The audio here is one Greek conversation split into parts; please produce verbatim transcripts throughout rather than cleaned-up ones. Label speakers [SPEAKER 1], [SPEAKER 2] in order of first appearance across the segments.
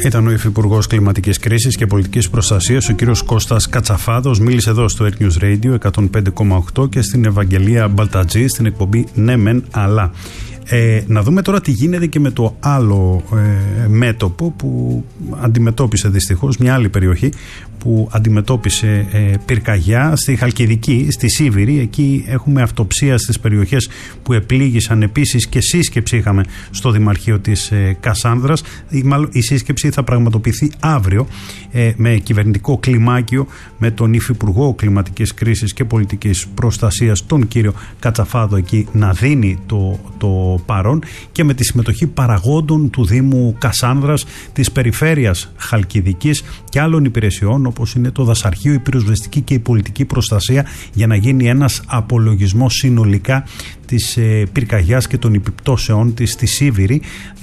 [SPEAKER 1] Ήταν ο Υφυπουργός Κλιματικής Κρίσης και Πολιτικής Προστασίας, ο κύριος Κώστας Κατσαφάδος. Μίλησε εδώ στο Air News Radio εκατόν πέντε κόμμα οκτώ και στην Ευαγγελία Μπαλτατζή στην εκπομπή Ναι Μεν Αλλά. Ε, να δούμε τώρα τι γίνεται και με το άλλο ε, μέτωπο που αντιμετώπισε δυστυχώς μια άλλη περιοχή που αντιμετώπισε ε, πυρκαγιά στη Χαλκιδική, στη Σίβηρη. Εκεί έχουμε αυτοψία στις περιοχές που επλήγησαν. Επίσης και σύσκεψη είχαμε στο Δημαρχείο της ε, Κασάνδρας. Η, μάλλον, η σύσκεψη θα πραγματοποιηθεί αύριο ε, με κυβερνητικό κλιμάκιο με τον Υφυπουργό Κλιματικής Κρίσης και Πολιτικής Προστασίας, τον κύριο Κατσαφάδο, εκεί να δίνει το, το παρόν και με τη συμμετοχή παραγόντων του Δήμου Κασάνδρας, της περιφέρειας Χαλκιδικής και άλλων υπηρεσιών όπως είναι το δασαρχείο, η πυροσβεστική και η πολιτική προστασία, για να γίνει ένας απολογισμός συνολικά της ε, πυρκαγιάς και των επιπτώσεών της στη Σίβηρη.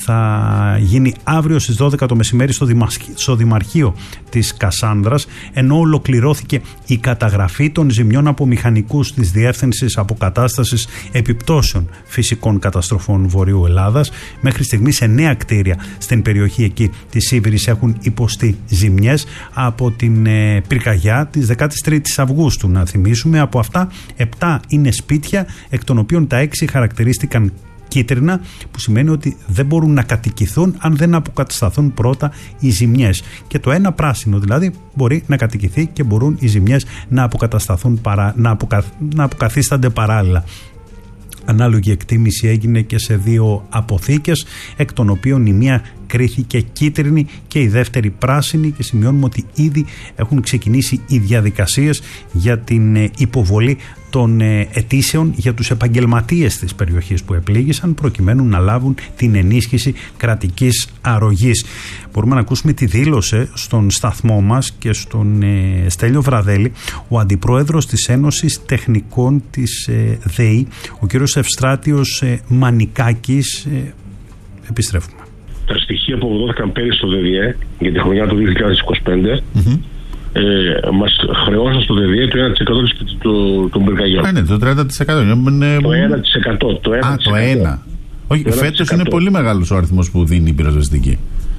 [SPEAKER 1] Θα γίνει αύριο στις δώδεκα το μεσημέρι στο, Δημασ... στο Δημαρχείο της Κασάνδρας, ενώ ολοκληρώθηκε η καταγραφή των ζημιών από μηχανικούς της Διεύθυνσης Αποκατάστασης Επιπτώσεων Φυσικών Καταστροφών Βορείου Ελλάδας. Μέχρι στιγμής εννέα κτίρια στην περιοχή εκεί της Σίβηρης έχουν υποστεί ζημιές από την ε, πυρκαγιά της δεκάτης τρίτης Αυγούστου. Να θυμίσουμε, από αυτά επτά είναι σπίτια, εκ των οποίων τα έξι χαρακτηρίστηκαν κίτρινα, που σημαίνει ότι δεν μπορούν να κατοικηθούν αν δεν αποκατασταθούν πρώτα οι ζημιές. Και το ένα πράσινο δηλαδή μπορεί να κατοικηθεί και μπορούν οι ζημιές να αποκατασταθούν, παρά, να, αποκα, να αποκαθίστανται παράλληλα. Ανάλογη εκτίμηση έγινε και σε δύο αποθήκες, εκ των οποίων η μία κρίθηκε κίτρινη και η δεύτερη πράσινη, και σημειώνουμε ότι ήδη έχουν ξεκινήσει οι διαδικασίες για την υποβολή των αιτήσεων για τους επαγγελματίες της περιοχής που επλήγησαν, προκειμένου να λάβουν την ενίσχυση κρατικής αρρωγής. Μπορούμε να ακούσουμε τι δήλωσε στον σταθμό μας και στον ε, Στέλιο Βραδέλη ο αντιπρόεδρος της Ένωσης Τεχνικών της ε, ΔΕΗ, ο κύριος Ευστράτιος ε, Μανικάκης. Ε, επιστρέφουμε.
[SPEAKER 2] Τα στοιχεία που αποδόθηκαν πέρυσι στο ΔΔΕ για τη χρονιά του δύο χιλιάδες είκοσι πέντε mm-hmm. ε, μας χρεώσαν στο ΔΔΕ το ένα τοις εκατό των πυρκαγιών.
[SPEAKER 3] Ναι, το τριάντα τοις εκατό. Είναι...
[SPEAKER 2] Το ένα τοις εκατό. Το ένα
[SPEAKER 3] Α, το ένα. Όχι, φέτος είναι πολύ μεγάλος ο αριθμός που δίνει η πυροσβεστική.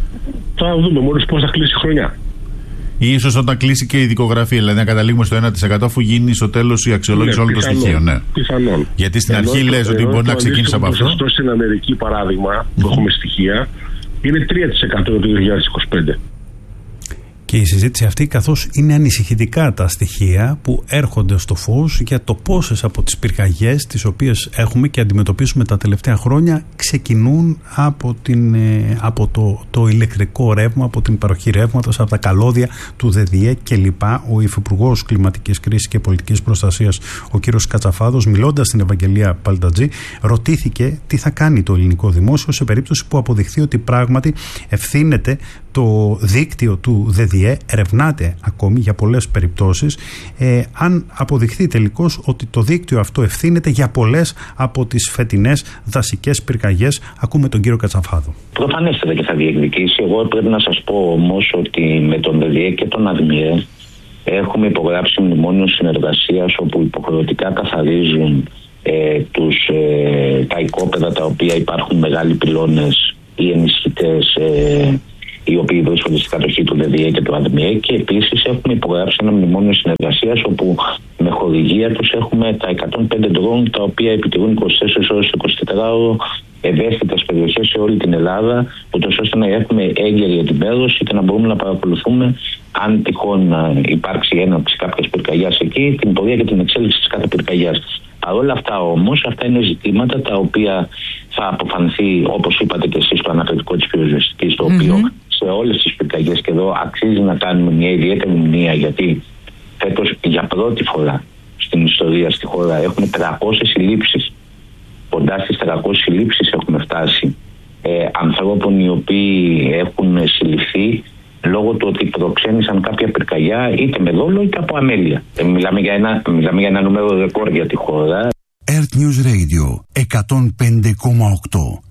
[SPEAKER 2] Θα δούμε μόλις πώς θα κλείσει η χρονιά.
[SPEAKER 3] Ή ίσως όταν κλείσει και η δικογραφία, δηλαδή να καταλήγουμε στο ένα τοις εκατό αφού γίνει στο τέλος η αξιολόγηση ναι, όλων των στοιχείων. Ναι.
[SPEAKER 2] Πιθανόν.
[SPEAKER 3] Γιατί στην ενώ, αρχή λες ότι μπορεί να ξεκίνησε από αυτό.
[SPEAKER 2] Αυτό στην Αμερική, παράδειγμα, που mm-hmm. έχουμε στοιχεία, είναι τρία τοις εκατό το δύο χιλιάδες είκοσι πέντε.
[SPEAKER 1] Και η συζήτηση αυτή, καθώς είναι ανησυχητικά τα στοιχεία που έρχονται στο φως για το πόσες από τις πυρκαγιές τις οποίες έχουμε και αντιμετωπίσουμε τα τελευταία χρόνια ξεκινούν από, την, από το, το ηλεκτρικό ρεύμα, από την παροχή ρεύματος, από τα καλώδια του ΔΔΕ κλπ. Ο Υφυπουργός Κλιματικής Κρίσης και Πολιτικής Προστασίας, ο κύριος Κατσαφάδος, μιλώντας στην Ευαγγελία Μπαλτατζή, ρωτήθηκε τι θα κάνει το ελληνικό δημόσιο σε περίπτωση που αποδειχθεί ότι πράγματι ευθύνεται το δίκτυο του ΔΔΕ, ερευνάται ακόμη για πολλές περιπτώσεις, ε, αν αποδειχθεί τελικώς ότι το δίκτυο αυτό ευθύνεται για πολλές από τις φετινές δασικές πυρκαγιές. Ακούμε τον κύριο Κατσαφάδο.
[SPEAKER 4] Προφανέστατα και θα διεκδικήσει. Εγώ πρέπει να σας πω όμως ότι με τον ΔΔΕ και τον ΑΔΜΙΕ έχουμε υπογράψει μνημόνιο συνεργασίας, όπου υποχρεωτικά καθαρίζουν ε, τους, ε, τα οικόπεδα τα οποία υπάρχουν μεγάλοι πυλώνες ή ενισχυτές, ε, οι οποίοι βρίσκονται στην κατοχή του ΔΔΕ και του ΑΔΜΙΕ, και επίσης έχουμε υπογράψει ένα μνημόνιο συνεργασίας όπου με χορηγία τους έχουμε τα εκατόν πέντε ντρόουν, τα οποία επιτηρούν είκοσι τέσσερις ώρες εικοσιτετράωρο ευαίσθητες περιοχές σε όλη την Ελλάδα, ούτως ώστε να έχουμε έγκαιρη ενημέρωση και να μπορούμε να παρακολουθούμε, αν τυχόν υπάρξει έναρξη κάποιας πυρκαγιάς εκεί, την πορεία και την εξέλιξη της κάθε πυρκαγιάς. Παρ' όλα αυτά όμως, αυτά είναι ζητήματα τα οποία θα αποφανθεί, όπως είπατε και εσείς, το ανακριτικό της πυροσβεστικής, το mm-hmm. οποίο σε όλες τις πυρκαγιές, και εδώ αξίζει να κάνουμε μια ιδιαίτερη μνήμα, γιατί φέτος για πρώτη φορά στην ιστορία στη χώρα έχουμε τριακόσιες συλλήψεις. Κοντά στις τριακόσιες συλλήψεις έχουμε φτάσει ε, ανθρώπων οι οποίοι έχουν συλληφθεί λόγω του ότι προξένησαν κάποια πυρκαγιά είτε με δόλο είτε από αμέλεια. Ε, μιλάμε, για ένα, μιλάμε για ένα νούμερο ρεκόρ για τη χώρα.
[SPEAKER 5] Air News Radio εκατόν πέντε κόμμα οκτώ.